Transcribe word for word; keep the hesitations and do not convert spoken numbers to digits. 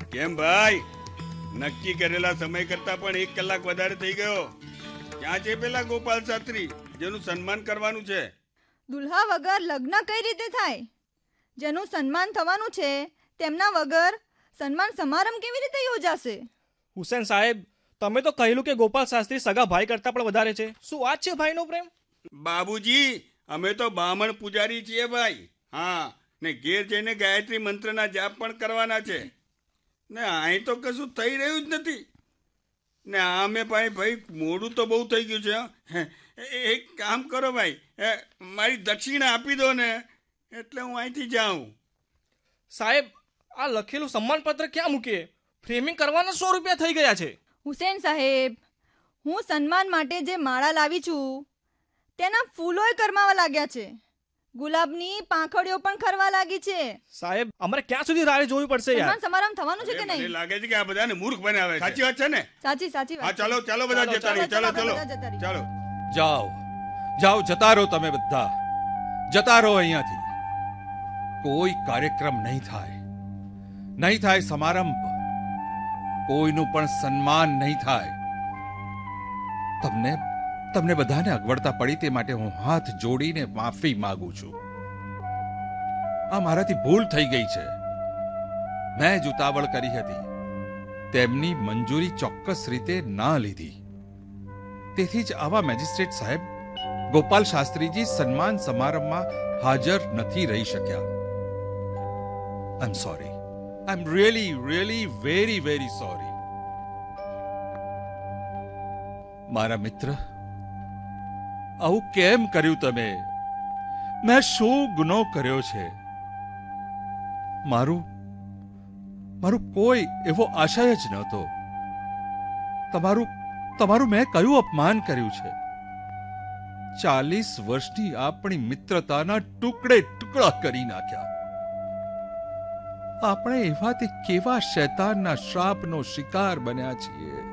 કેમ ભાઈ, નક્કી કરેલા સમય કરતા પણ એક કલાક વધારે થઈ ગયો. ક્યાં છે પેલા ગોપાલ શાસ્ત્રી જેનું સન્માન કરવાનું છે? દુલ્હા વગર લગ્ન કઈ રીતે થાય? જેનું સન્માન થવાનું છે તેમના વગર સન્માન સમારંભ કેવી રીતે યોજાશે? હુસેન સાહેબ, તમે તો કહેલું કે ગોપાલ શાસ્ત્રી સગા ભાઈ કરતા પણ વધારે છે. શું વાત છે ભાઈનો પ્રેમ? બાબુજી, અમે તો બ્રાહ્મણ પૂજારી છીએ ભાઈ. હા, ને ઘેર જઈને ગાયત્રી મંત્રના જાપ પણ કરવાના છે. ને અહીં તો કશું થઈ રહ્યું જ નથી. ને આમે ભાઈ ભાઈ મોડું તો બહુ થઈ ગયું છે. એક કામ કરો ભાઈ, મારી દક્ષિણા આપી દો ને, એટલે હું અહીંથી જાઉં. સાહેબ, આ લખેલું સન્માન પત્ર ક્યાં મૂકીએ? ફ્રેમિંગ કરવાના સો રૂપિયા થઈ ગયા છે. હુસેન સાહેબ, હું સન્માન માટે જે માળા લાવી છું તેના ફૂલોય કરમાવા લાગ્યા છે. ગુલાબની પાંખડીઓ પણ ખરવા લાગી છે. સાહેબ, અમારે ક્યાં સુધી રાહ જોવી પડશે યાર? સન્માન સમારંભ થવાનું છે કે નહીં? મને લાગે છે કે આ બધાને મૂર્ખ બનાવે છે. સાચી વાત છે ને? સાચી સાચી વાત. હા, ચાલો ચાલો બધા જતા રહી. ચાલો ચાલો ચાલો. જાઓ જાઓ, જતા રહો તમે બધા, જતા રહો અહીંયાથી. કોઈ કાર્યક્રમ નહીં થાય, નહીં થાય સમારંભ, કોઈનું પણ સન્માન નહીં થાય. તમને તમને બધાને અગવડતા પડી તે માટે હું હાથ જોડીને માફી માંગુ છું. આ મારાથી ભૂલ થઈ ગઈ છે. મેં જ ઉતાવળ કરી હતી, તેમની મંજૂરી ચોક્કસ રીતે ના લીધી. તેથી જ આવા મેજિસ્ટ્રેટ સાહેબ ગોપાલ શાસ્ત્રીજી સન્માન સમારંભમાં હાજર નથી રહી શક્યા. આઈ am sorry. I am really really very very sorry. મારા મિત્ર, આવું કેમ કર્યું તમે? મેં શું ગુનો કર્યો છે? મારું મારું કોઈ એવો આશય જ નહોતો. તમારું તમારું મેં કયું અપમાન કર્યું છે? ચાલીસ વર્ષની આપણી મિત્રતાના ટુકડે ટુકડા કરી નાખ્યા. આપણે એવા તે કેવા શૈતાનના શ્રાપનો શિકાર બન્યા છીએ.